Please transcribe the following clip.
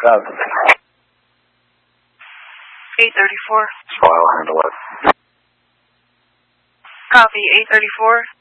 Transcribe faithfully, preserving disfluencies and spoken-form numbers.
Copy. eight thirty-four. So I'll handle it. Copy, eight thirty-four.